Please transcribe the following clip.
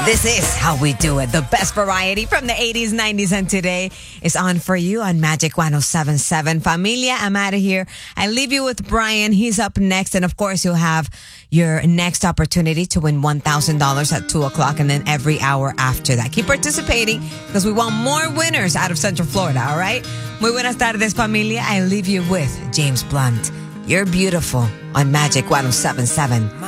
This is how we do it. The best variety from the 80s, 90s, and today is on for you on Magic 107.7. Familia, I'm out of here. I leave you with Brian. He's up next. And of course, you'll have your next opportunity to win $1,000 at 2 o'clock and then every hour after that. Keep participating because we want more winners out of Central Florida, all right? Muy buenas tardes, familia. I leave you with James Blunt. You're beautiful on Magic 107.7.